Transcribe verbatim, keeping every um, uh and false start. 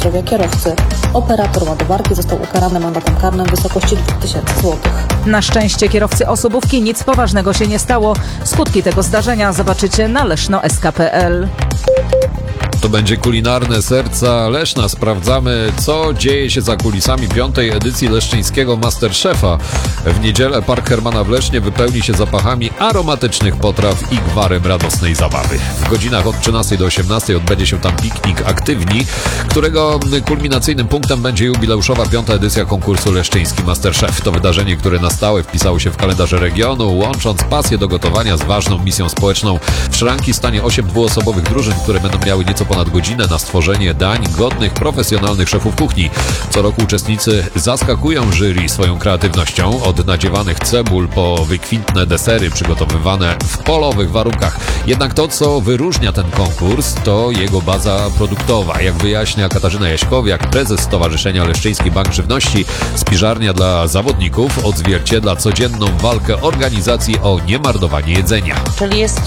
zdrowia kierowcy. Operator ładowarki został ukarany mandatem karnym w wysokości dwa tysiące złotych. Na szczęście kierowcy osobówki nic poważnego się nie stało. Skutki tego zdarzenia zobaczycie na leszno kropka es ka kropka pe el. To będzie kulinarne serca Leszna. Sprawdzamy, co dzieje się za kulisami piątej edycji leszczyńskiego Masterchefa. W niedzielę Park Hermana w Lesznie wypełni się zapachami aromatycznych potraw i gwarem radosnej zabawy. W godzinach od trzynastej do osiemnastej odbędzie się tam piknik Aktywni, którego kulminacyjnym punktem będzie jubileuszowa piąta edycja konkursu Leszczyński Masterchef. To wydarzenie, które na stałe wpisało się w kalendarze regionu, łącząc pasję do gotowania z ważną misją społeczną. W szranki stanie osiem dwuosobowych drużyn, które będą miały nieco ponad godzinę na stworzenie dań godnych profesjonalnych szefów kuchni. Co roku uczestnicy zaskakują jury swoją kreatywnością, od nadziewanych cebul po wykwintne desery przygotowywane w polowych warunkach. Jednak to, co wyróżnia ten konkurs, to jego baza produktowa. Jak wyjaśnia Katarzyna Jaśkowiak, prezes Stowarzyszenia Leszczyński Bank Żywności, spiżarnia dla zawodników odzwierciedla codzienną walkę organizacji o niemarnowanie jedzenia. Czyli jest